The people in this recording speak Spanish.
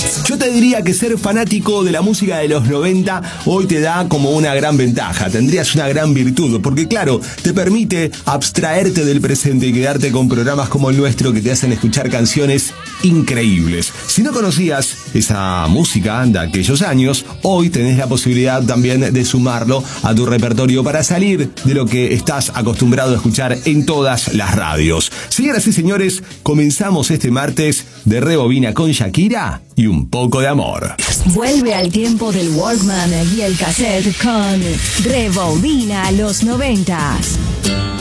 Yo te diría que ser fanático de la música de los 90 hoy te da como una gran ventaja, tendrías una gran virtud, porque claro, te permite abstraerte del presente y quedarte con programas como el nuestro que te hacen escuchar canciones increíbles. Si no conocías esa música de aquellos años, hoy tenés la posibilidad también de sumarlo a tu repertorio para salir de lo que estás acostumbrado a escuchar en todas las radios. Señoras y señores, comenzamos este martes de Rebobina con Shakira y un poco de amor. Vuelve al tiempo del Walkman y el cassette con Rebobina los 90s.